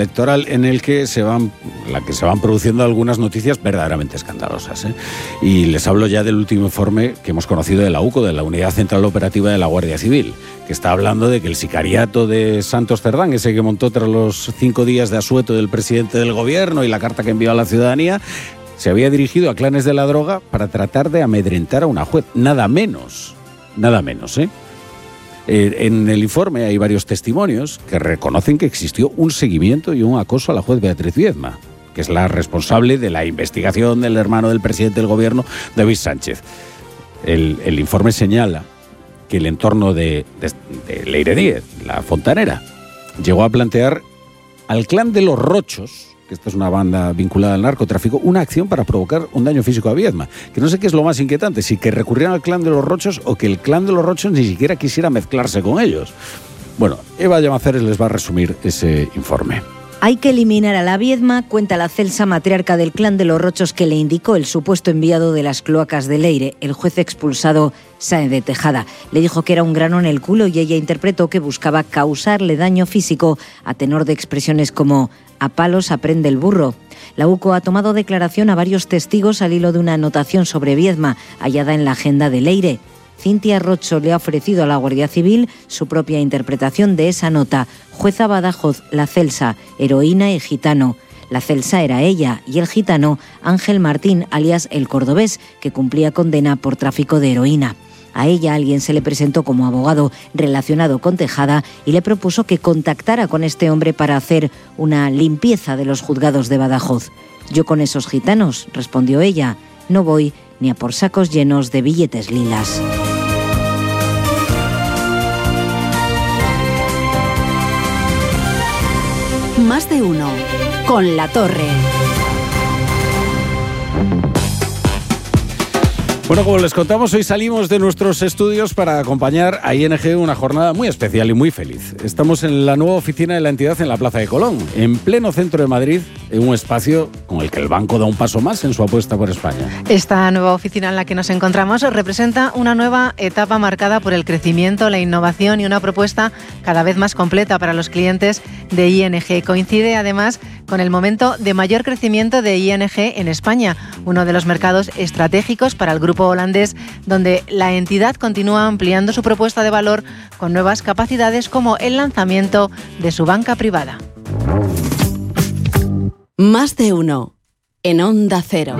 electoral en el que se van produciendo algunas noticias verdaderamente escandalosas, ¿eh? Y les hablo ya del último informe que hemos conocido de la UCO, de la Unidad Central Operativa de la Guardia Civil, que está hablando de que el sicariato de Santos Cerdán, ese que montó tras los 5 días de asueto del presidente del gobierno y la carta que envió a la ciudadanía, se había dirigido a clanes de la droga para tratar de amedrentar a una juez. Nada menos, ¿eh? En el informe hay varios testimonios que reconocen que existió un seguimiento y un acoso a la juez Beatriz Viedma, que es la responsable de la investigación del hermano del presidente del gobierno, David Sánchez. El informe señala que el entorno de Leire Díez, la fontanera, llegó a plantear al clan de los Rochos, que esta es una banda vinculada al narcotráfico, una acción para provocar un daño físico a Viedma. Que no sé qué es lo más inquietante, si que recurrieran al clan de los Rochos o que el clan de los Rochos ni siquiera quisiera mezclarse con ellos. Bueno, Eva Llamazares les va a resumir ese informe. Hay que eliminar a la Viedma, cuenta la Celsa, matriarca del clan de los Rochos, que le indicó el supuesto enviado de las cloacas de Leire, el juez expulsado Sáenz de Tejada. Le dijo que era un grano en el culo y ella interpretó que buscaba causarle daño físico a tenor de expresiones como «a palos aprende el burro». La UCO ha tomado declaración a varios testigos al hilo de una anotación sobre Viedma hallada en la agenda de Leire. Cintia Rocho le ha ofrecido a la Guardia Civil su propia interpretación de esa nota. Jueza Badajoz, la Celsa, heroína y gitano. La Celsa era ella y el gitano Ángel Martín, alias el Cordobés, que cumplía condena por tráfico de heroína. A ella alguien se le presentó como abogado relacionado con Tejada y le propuso que contactara con este hombre para hacer una limpieza de los juzgados de Badajoz. «Yo con esos gitanos», respondió ella, «no voy ni a por sacos llenos de billetes lilas». Más de uno. Con La Torre. Bueno, como les contamos, hoy salimos de nuestros estudios para acompañar a ING una jornada muy especial y muy feliz. Estamos en la nueva oficina de la entidad en la Plaza de Colón, en pleno centro de Madrid, en un espacio con el que el banco da un paso más en su apuesta por España. Esta nueva oficina en la que nos encontramos representa una nueva etapa marcada por el crecimiento, la innovación y una propuesta cada vez más completa para los clientes de ING. Coincide además con el momento de mayor crecimiento de ING en España, uno de los mercados estratégicos para el grupo holandés, donde la entidad continúa ampliando su propuesta de valor con nuevas capacidades como el lanzamiento de su banca privada. Más de uno. En Onda Cero.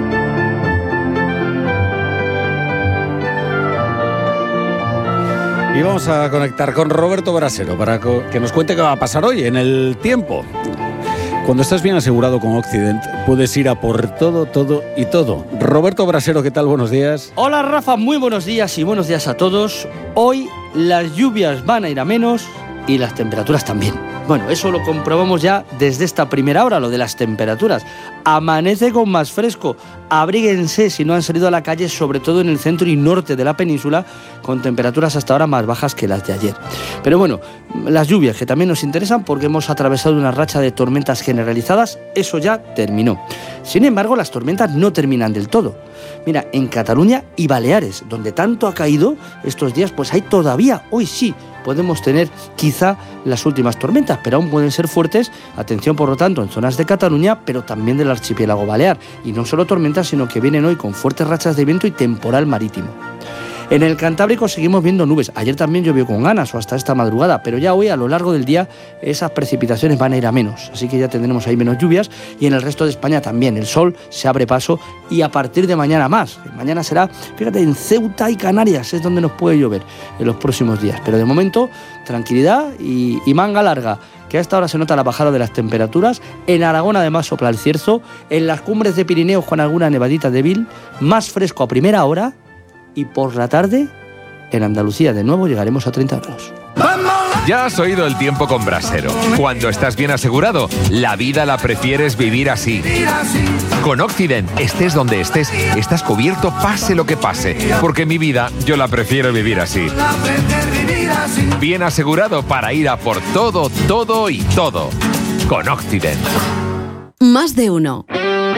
Y vamos a conectar con Roberto Brasero para que nos cuente qué va a pasar hoy en el tiempo. Cuando estás bien asegurado con Occident, puedes ir a por todo, todo y todo. Roberto Brasero, ¿qué tal? Buenos días. Hola Rafa, muy buenos días y buenos días a todos. Hoy las lluvias van a ir a menos y las temperaturas también. Bueno, eso lo comprobamos ya desde esta primera hora, lo de las temperaturas. Amanece con más fresco. Abríguense si no han salido a la calle, sobre todo en el centro y norte de la península, con temperaturas hasta ahora más bajas que las de ayer. Pero bueno, las lluvias que también nos interesan porque hemos atravesado una racha de tormentas generalizadas, eso ya terminó. Sin embargo, las tormentas no terminan del todo. Mira, en Cataluña y Baleares, donde tanto ha caído estos días, pues hay todavía, hoy sí, podemos tener quizá las últimas tormentas, pero aún pueden ser fuertes. Atención, por lo tanto, en zonas de Cataluña, pero también del archipiélago balear. Y no solo tormentas, sino que vienen hoy con fuertes rachas de viento y temporal marítimo. En el Cantábrico seguimos viendo nubes. Ayer también llovió con ganas o hasta esta madrugada, pero ya hoy a lo largo del día esas precipitaciones van a ir a menos, así que ya tendremos ahí menos lluvias y en el resto de España también. El sol se abre paso y a partir de mañana más. Mañana será, fíjate, en Ceuta y Canarias es donde nos puede llover en los próximos días, pero de momento tranquilidad y manga larga, que a esta hora se nota la bajada de las temperaturas. En Aragón además sopla el cierzo, en las cumbres de Pirineos con alguna nevadita débil, más fresco a primera hora. Y por la tarde, en Andalucía de nuevo llegaremos a 30 grados. Ya has oído el tiempo con Brasero. Cuando estás bien asegurado, la vida la prefieres vivir así. Con Occident, estés donde estés, estás cubierto pase lo que pase. Porque mi vida, yo la prefiero vivir así. Bien asegurado para ir a por todo, todo y todo. Con Occident. Más de uno.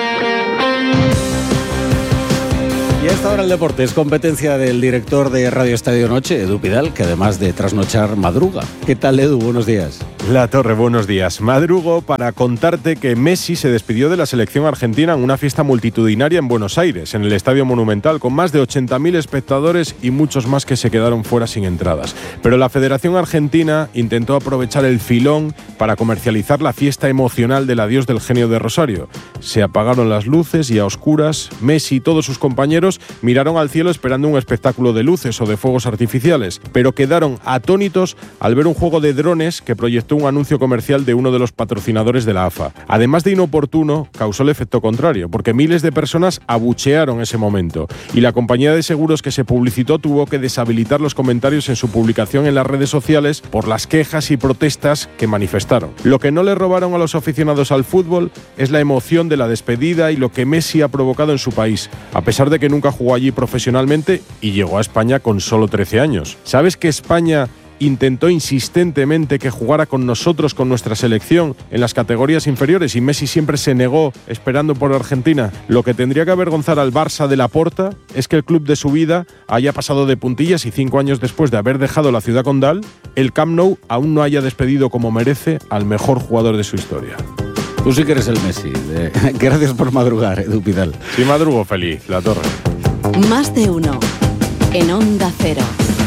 Y a esta hora el deporte es competencia del director de Radio Estadio Noche, Edu Pidal, que además de trasnochar madruga. ¿Qué tal, Edu? Buenos días. La Torre, buenos días. Madrugo para contarte que Messi se despidió de la selección argentina en una fiesta multitudinaria en Buenos Aires, en el Estadio Monumental, con más de 80.000 espectadores y muchos más que se quedaron fuera sin entradas. Pero la Federación Argentina intentó aprovechar el filón para comercializar la fiesta emocional del adiós del genio de Rosario. Se apagaron las luces y a oscuras, Messi y todos sus compañeros miraron al cielo esperando un espectáculo de luces o de fuegos artificiales, pero quedaron atónitos al ver un juego de drones que proyectó un anuncio comercial de uno de los patrocinadores de la AFA. Además de inoportuno, causó el efecto contrario, porque miles de personas abuchearon ese momento y la compañía de seguros que se publicitó tuvo que deshabilitar los comentarios en su publicación en las redes sociales por las quejas y protestas que manifestaron. Lo que no le robaron a los aficionados al fútbol es la emoción de la despedida y lo que Messi ha provocado en su país, a pesar de que nunca jugó allí profesionalmente y llegó a España con solo 13 años. ¿Sabes que España intentó insistentemente que jugara con nosotros, con nuestra selección, en las categorías inferiores y Messi siempre se negó esperando por Argentina? Lo que tendría que avergonzar al Barça de Laporta es que el club de su vida haya pasado de puntillas y 5 años después de haber dejado la ciudad condal, el Camp Nou aún no haya despedido como merece al mejor jugador de su historia. Tú sí que eres el Messi. Gracias por madrugar, Edu Pidal. Sí, madrugo feliz, La Torre. Más de uno. En Onda Cero.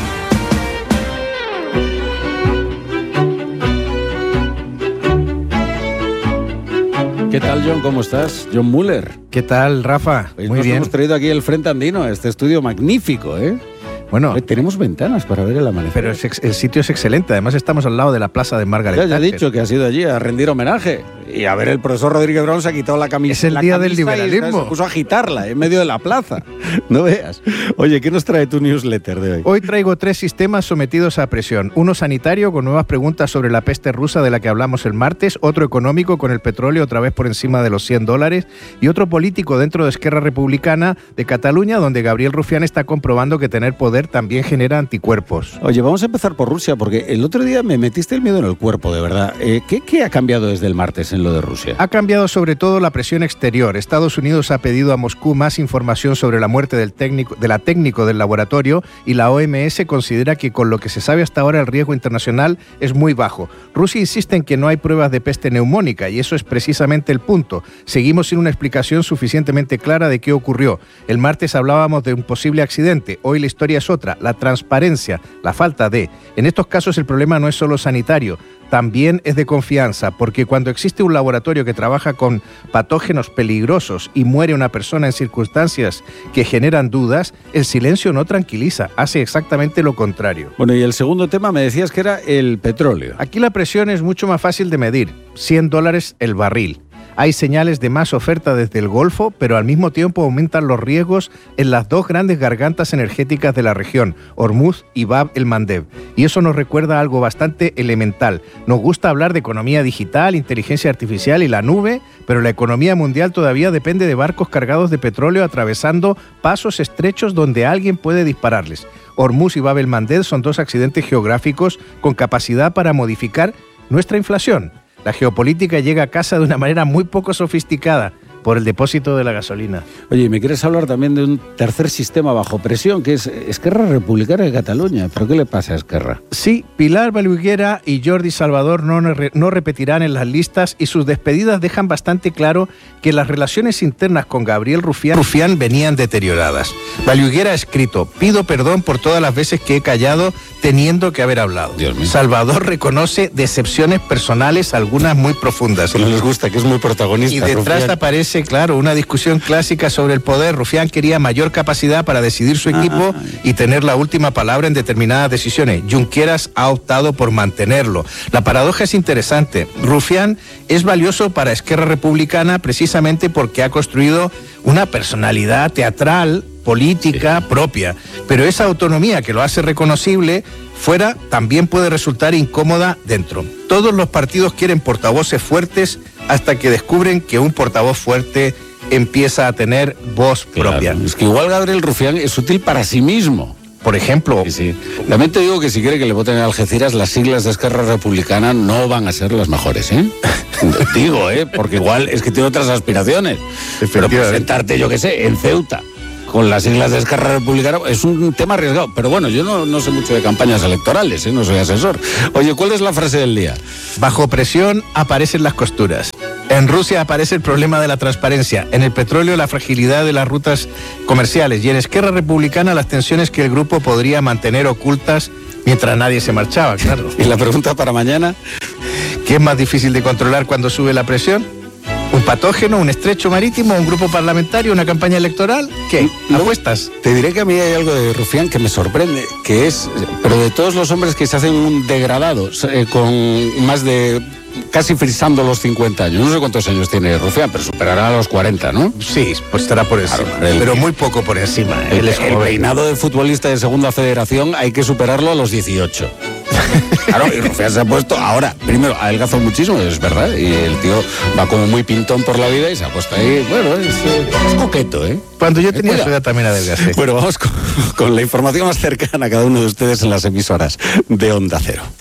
¿Qué tal, John? ¿Cómo estás? John Muller. ¿Qué tal, Rafa? Pues muy nos bien. Hemos traído aquí el Frente Andino, este estudio magnífico, ¿eh? Bueno, tenemos ventanas para ver el amanecer. pero el sitio es excelente. Además, estamos al lado de la plaza de Margaret Ya he Thatcher. dicho que has ido allí a rendir homenaje. Y a ver, el profesor Rodríguez Brown se ha quitado la camisa. Es el día del camisa y liberalismo. se puso a agitarla en medio de la plaza. No veas. Oye, ¿qué nos trae tu newsletter de hoy? Hoy traigo 3 sistemas sometidos a presión. Uno sanitario, con nuevas preguntas sobre la peste rusa de la que hablamos el martes. Otro económico, con el petróleo otra vez por encima de los $100. Y otro político dentro de Esquerra Republicana de Cataluña, donde Gabriel Rufián está comprobando que tener poder también genera anticuerpos. Oye, vamos a empezar por Rusia, porque el otro día me metiste el miedo en el cuerpo, de verdad. ¿Qué ha cambiado desde el martes en lo de Rusia? Ha cambiado sobre todo la presión exterior. Estados Unidos ha pedido a Moscú más información sobre la muerte del técnico del laboratorio y la OMS considera que con lo que se sabe hasta ahora el riesgo internacional es muy bajo. Rusia insiste en que no hay pruebas de peste neumónica y eso es precisamente el punto. Seguimos sin una explicación suficientemente clara de qué ocurrió. El martes hablábamos de un posible accidente. Hoy la historia es otra, la transparencia, la falta de. En estos casos el problema no es solo sanitario, también es de confianza, porque cuando existe un laboratorio que trabaja con patógenos peligrosos y muere una persona en circunstancias que generan dudas, el silencio no tranquiliza, hace exactamente lo contrario. Bueno, y el segundo tema me decías que era el petróleo. Aquí la presión es mucho más fácil de medir, $100 el barril. Hay señales de más oferta desde el Golfo, pero al mismo tiempo aumentan los riesgos en las 2 grandes gargantas energéticas de la región, Hormuz y Bab el-Mandeb. Y eso nos recuerda algo bastante elemental. Nos gusta hablar de economía digital, inteligencia artificial y la nube, pero la economía mundial todavía depende de barcos cargados de petróleo atravesando pasos estrechos donde alguien puede dispararles. Hormuz y Bab el-Mandeb son 2 accidentes geográficos con capacidad para modificar nuestra inflación. La geopolítica llega a casa de una manera muy poco sofisticada por el depósito de la gasolina. Oye, ¿me quieres hablar también de un tercer sistema bajo presión, que es Esquerra Republicana de Cataluña? ¿Pero qué le pasa a Esquerra? Sí, Pilar Vallugera y Jordi Salvador no repetirán en las listas y sus despedidas dejan bastante claro que las relaciones internas con Gabriel Rufián venían deterioradas. Vallugera ha escrito: pido perdón por todas las veces que he callado teniendo que haber hablado. Dios mío. Salvador reconoce decepciones personales, algunas muy profundas. Que no les gusta, que es muy protagonista. Y detrás Rufián. aparece, claro, una discusión clásica sobre el poder. Rufián quería mayor capacidad para decidir su equipo y tener la última palabra en determinadas decisiones. Junqueras ha optado por mantenerlo. La paradoja es interesante. Rufián es valioso para Esquerra Republicana precisamente porque ha construido una personalidad teatral, política propia, pero esa autonomía que lo hace reconocible fuera también puede resultar incómoda dentro. Todos los partidos quieren portavoces fuertes hasta que descubren que un portavoz fuerte empieza a tener voz propia. Es que igual Gabriel Rufián es útil para sí mismo. Por ejemplo, Sí. También te digo que si quiere que le voten en Algeciras, las siglas de Esquerra Republicana no van a ser las mejores, ¿eh? Digo, porque igual es que tiene otras aspiraciones. Pero presentarte, yo qué sé, en Ceuta, con las siglas de Esquerra Republicana, es un tema arriesgado. Pero bueno, yo no sé mucho de campañas electorales, no soy asesor. Oye, ¿cuál es la frase del día? Bajo presión aparecen las costuras. En Rusia aparece el problema de la transparencia, en el petróleo la fragilidad de las rutas comerciales y en Esquerra Republicana las tensiones que el grupo podría mantener ocultas mientras nadie se marchaba, claro. ¿Y la pregunta para mañana? ¿Qué es más difícil de controlar cuando sube la presión? ¿Un patógeno, un estrecho marítimo, un grupo parlamentario, una campaña electoral? ¿Qué? ¿Apuestas? Te diré que a mí hay algo de Rufián que me sorprende, que es, pero de todos los hombres que se hacen un degradado, con más de, casi frisando los 50 años, no sé cuántos años tiene Rufián, pero superará a los 40, ¿no? Sí, pues estará por encima, claro, pero muy poco por encima. El peinado de futbolista de segunda federación hay que superarlo a los 18. Claro, y Rufián se ha puesto, ahora, primero, ha adelgazado muchísimo, es verdad, y el tío va como muy pintón por la vida y se ha puesto ahí, bueno, es coqueto, ¿eh? Cuando yo tenía su edad también adelgacé. Bueno, vamos con la información más cercana a cada uno de ustedes en las emisoras de Onda Cero.